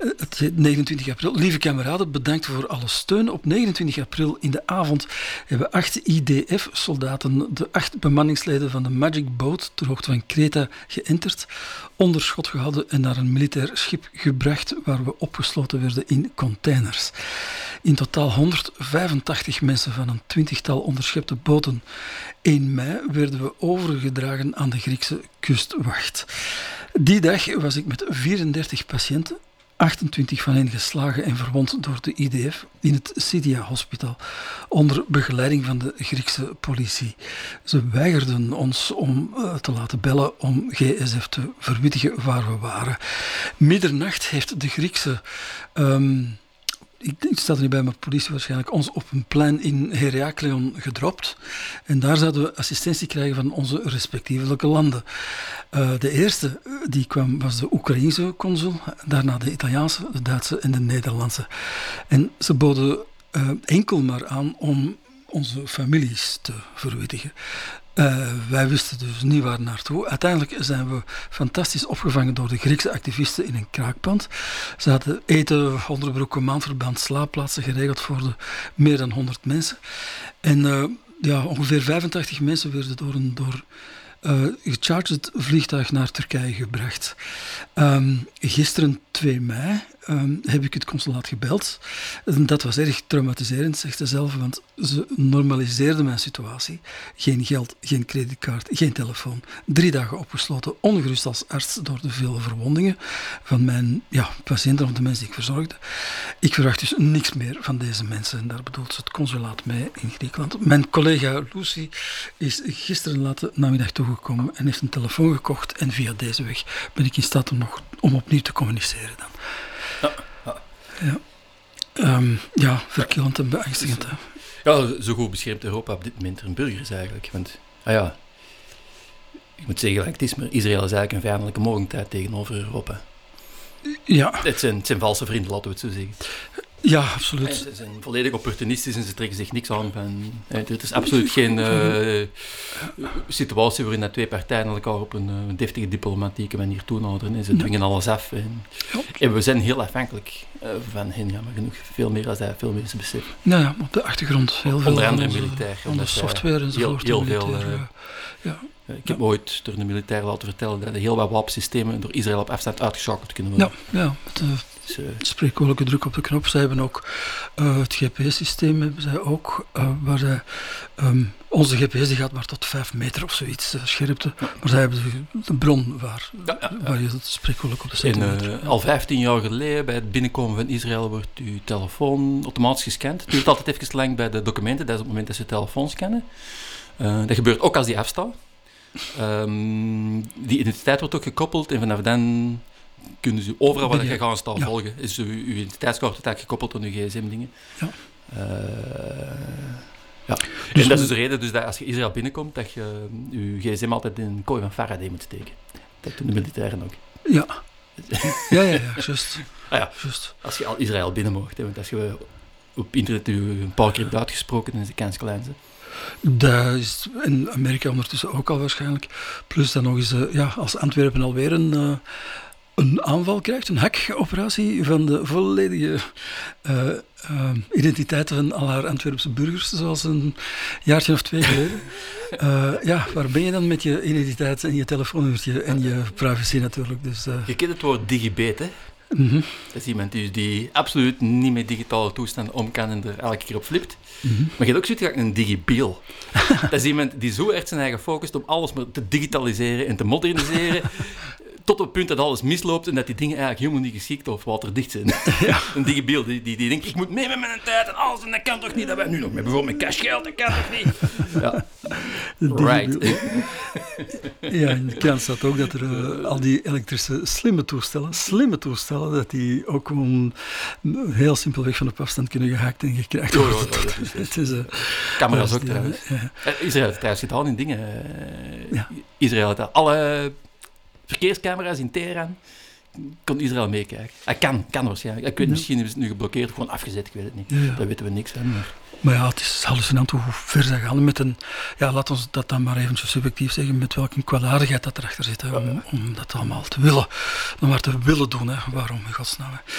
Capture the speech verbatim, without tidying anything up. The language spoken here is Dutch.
Het heet negenentwintig april. Lieve kameraden, bedankt voor alle steun. Op negenentwintig april in de avond hebben acht I D F-soldaten de acht bemanningsleden van de Magic Boat ter hoogte van Kreta geënterd, onder schot gehouden en naar een militair schip gebracht waar we opgesloten werden in containers. In totaal honderdvijfentachtig mensen van een twintigtal onderschepte boten. één mei werden we overgedragen aan de Griekse kustwacht. Die dag was ik met vierendertig patiënten, achtentwintig van hen geslagen en verwond door de I D F, in het Cydia Hospital, onder begeleiding van de Griekse politie. Ze weigerden ons om uh, te laten bellen om G S F te verwittigen waar we waren. Middernacht heeft de Griekse... Um, Ik, ik sta er niet bij, maar politie waarschijnlijk, ons op een plein in Heraklion gedropt. En daar zouden we assistentie krijgen van onze respectievelijke landen. Uh, de eerste die kwam was de Oekraïense consul, daarna de Italiaanse, de Duitse en de Nederlandse. En ze boden uh, enkel maar aan om onze families te verwittigen. Uh, wij wisten dus niet waar naartoe. Uiteindelijk zijn we fantastisch opgevangen door de Griekse activisten in een kraakpand. Ze hadden eten, onderbroeken, maandverband, slaapplaatsen geregeld voor de meer dan honderd mensen. En uh, ja, ongeveer vijfentachtig mensen werden door een door, uh, gecharged vliegtuig naar Turkije gebracht. Um, gisteren twee mei um, heb ik het consulaat gebeld. En dat was erg traumatiserend, zegt ze zelf, want ze normaliseerden mijn situatie. Geen geld, geen creditcard, geen telefoon. Drie dagen opgesloten, ongerust als arts door de vele verwondingen van mijn ja, patiënten of de mensen die ik verzorgde. Ik verwacht dus niks meer van deze mensen. En daar bedoelt ze het consulaat mee in Griekenland. Mijn collega Lucy is gisteren late namiddag toegekomen en heeft een telefoon gekocht. En via deze weg ben ik in staat om, nog, om opnieuw te communiceren dan. Ja, ja. Ja. Um, ja, verkillend en beangstigend. Hè. Ja, zo goed beschermt Europa op dit moment hun burgers eigenlijk. Want, ah ja, ik moet zeggen, het is maar Israël is eigenlijk een vijandelijke mogendheid tegenover Europa. Ja. Het zijn, het zijn valse vrienden, laten we het zo zeggen. Ja, absoluut. En ze zijn volledig opportunistisch en ze trekken zich niks aan van... Er is absoluut geen uh, situatie waarin dat twee partijen elkaar op een, een deftige diplomatieke manier toehouden. En ze dwingen nee. alles af. En, en we zijn heel afhankelijk uh, van hen, jammer genoeg. Veel meer dan dat veel mensen beseffen. Nou ja, op de achtergrond heel veel. Onder andere militair. Van de software enzovoort. Heel, heel veel... Uh, ja. Ik heb ja. ooit door een militair laten vertellen dat er heel wat wapensystemen door Israël op afstand uitgeschakeld kunnen worden. Ja, ja het, uh, dus, uh, spreekwoordelijke druk op de knop. Zij hebben ook uh, het G P S-systeem, hebben zij ook, uh, waar zij, um, onze G P S die gaat maar tot vijf meter of zoiets uh, scherpte, ja. maar zij hebben de, de bron waar, ja, ja, ja. waar je het spreekwoordelijk op de centimeter... En, uh, al vijftien jaar geleden, bij het binnenkomen van Israël, wordt uw telefoon automatisch gescand. Het duurt altijd even lang bij de documenten, dat is op het moment dat ze je telefoon scannen. Uh, dat gebeurt ook als die afstaat. Um, die identiteit wordt ook gekoppeld en vanaf dan kunnen ze overal waar je gaat staan ja. volgen. Is uw, uw identiteitskaart wordt gekoppeld aan uw gsm-dingen. Ja. Uh, ja. Dus en dat is de reden dus dat als je Israël binnenkomt, dat je je gsm altijd in een kooi van Faraday moet steken. Dat doen de militairen ook. Ja, ja, ja, ja, juist. Ah, ja. Just. Als je al Israël binnen mocht, hè, want als je op internet je een paar keer hebt uitgesproken, dan is de kans klein. Hè. Dat is in Amerika ondertussen ook al waarschijnlijk. Plus dan nog eens, uh, ja, als Antwerpen alweer een, uh, een aanval krijgt, een hackoperatie van de volledige uh, uh, identiteiten van al haar Antwerpse burgers, zoals een jaartje of twee geleden. Uh, ja, waar ben je dan met je identiteit en je telefoonnummertje en je privacy natuurlijk. Dus, uh... Je kent het woord digibet, hè? Mm-hmm. Dat is iemand die, die absoluut niet met digitale toestanden om kan en er elke keer op flipt. Mm-hmm. Maar je hebt ook zoiets als een digibiel. Dat is iemand die zo erg zijn eigen focust om alles maar te digitaliseren en te moderniseren, tot op het punt dat alles misloopt en dat die dingen eigenlijk helemaal niet geschikt of waterdicht zijn. Ja. Een digibiel die, die, die denkt, ik moet mee met mijn tijd en alles, en dat kan toch niet, dat wij nu nog met bijvoorbeeld mijn cashgeld, dat kan toch niet. Ja. Right. Ja, in de krant staat ook dat er uh, al die elektrische slimme toestellen, slimme toestellen, dat die ook gewoon heel simpelweg van op afstand kunnen gehackt en gekraakt worden. Oh, oh, oh, het is, uh, camera's ook trouwens. Ja. Israël heeft trouwens gedaan in dingen. Uh, ja. Israël heeft alle verkeerscamera's in Teheran. Kon Israël meekijken. Hij kan, kan waarschijnlijk. Ik weet, ja. Misschien is het nu geblokkeerd of gewoon afgezet, ik weet het niet. Ja, ja. Daar weten we niks van. Maar... Maar ja, het is hallucinant hoe ver ze gaan met een... Ja, laat ons dat dan maar eventjes subjectief zeggen, met welke kwaadaardigheid dat erachter zit, hè, om, om dat allemaal te willen, om maar te willen doen, hè. Waarom, in godsnaam. Hè.